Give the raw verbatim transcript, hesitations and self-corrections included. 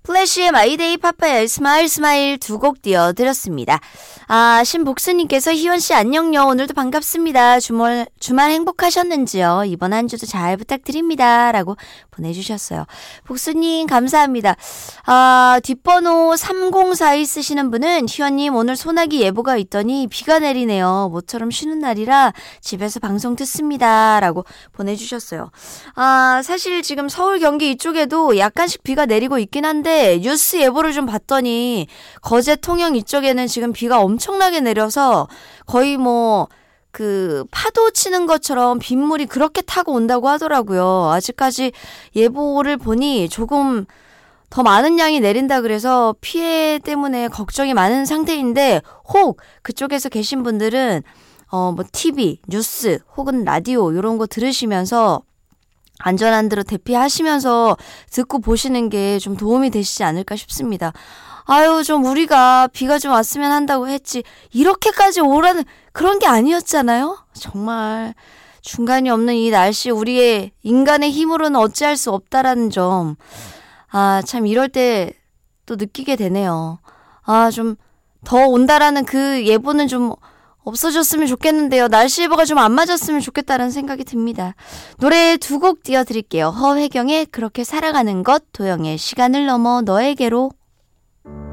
플래시의 마이데이 파파야의 스마일 스마일 두 곡 띄워드렸습니다. 아, 신복수님께서 희원씨 안녕요. 오늘도 반갑습니다. 주말, 주말 행복하셨는지요? 이번 한 주도 잘 부탁드립니다. 라고 보내주셨어요. 복수님 감사합니다. 아, 뒷번호 삼공사이 쓰시는 분은 희원님 오늘 소나기 예보가 있더니 비가 내리네요. 모처럼 쉬는 날이라 집에서 방송 듣습니다. 라고 보내주셨어요. 아, 사실 지금 서울 경기 이쪽에도 약간씩 비가 내리고 있긴 한데 뉴스 예보를 좀 봤더니 거제 통영 이쪽에는 지금 비가 엄청나게 내려서 거의 뭐 그 파도 치는 것처럼 빗물이 그렇게 타고 온다고 하더라고요. 아직까지 예보를 보니 조금 더 많은 양이 내린다 그래서 피해 때문에 걱정이 많은 상태인데 혹 그쪽에서 계신 분들은 어 뭐 티비, 뉴스 혹은 라디오 이런 거 들으시면서 안전한 데로 대피하시면서 듣고 보시는 게 좀 도움이 되시지 않을까 싶습니다. 아유, 좀 우리가 비가 좀 왔으면 한다고 했지 이렇게까지 오라는 그런 게 아니었잖아요. 정말 중간이 없는 이 날씨 우리의 인간의 힘으로는 어찌할 수 없다라는 점. 아, 참 이럴 때 또 느끼게 되네요. 아, 좀 더 온다라는 그 예보는 좀 없어졌으면 좋겠는데요. 날씨 예보가 좀 안 맞았으면 좋겠다는 생각이 듭니다. 노래 두 곡 띄워드릴게요. 허혜경의 그렇게 살아가는 것, 도영의 시간을 넘어 너에게로.